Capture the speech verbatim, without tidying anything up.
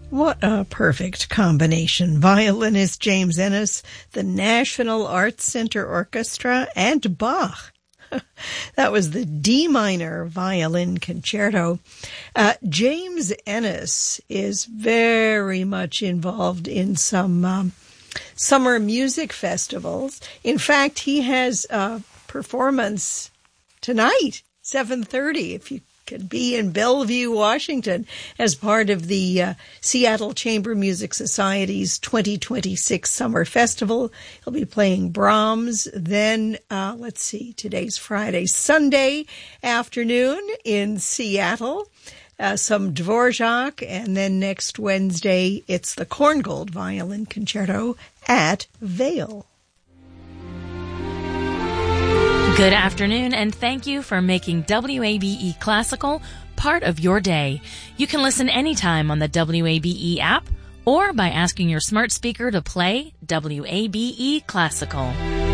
What a perfect combination. Violinist James Ennis, the National Arts Center Orchestra, and Bach. That was the D minor violin concerto. Uh, James Ennis is very much involved in some um, summer music festivals. In fact, he has a performance tonight, seven thirty, if you could be in Bellevue, Washington, as part of the uh, Seattle Chamber Music Society's twenty twenty-six Summer Festival. He'll be playing Brahms. Then, uh, let's see, today's Friday, Sunday afternoon in Seattle, uh, some Dvorak, and then next Wednesday, it's the Korngold Violin Concerto at Vail. Good afternoon, and thank you for making W A B E Classical part of your day. You can listen anytime on the W A B E app or by asking your smart speaker to play W A B E Classical.